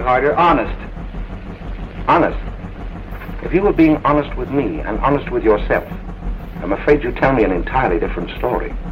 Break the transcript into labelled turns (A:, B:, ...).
A: Harder, honest.
B: Honest? If you were being honest with me and honest with yourself, I'm afraid you tell me an entirely different story.